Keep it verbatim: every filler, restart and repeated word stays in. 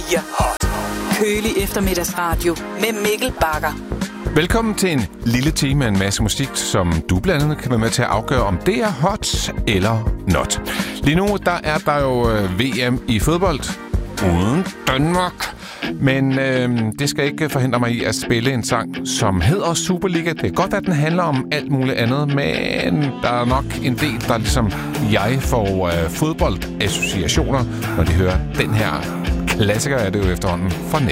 fire. Kølig eftermiddagsradio med Mikkel Bagger. Velkommen til en lille time med en masse musik, som du blandt andet kan være med til at afgøre, om det er hot eller not. Lige nu der er der jo V M i fodbold uden Danmark. Men øh, det skal ikke forhindre mig i at spille en sang, som hedder Superliga. Det er godt, at den handler om alt muligt andet, men der er nok en del, der ligesom jeg får øh, fodboldassociationer, når de hører den her klassiker, er det jo efterhånden for net.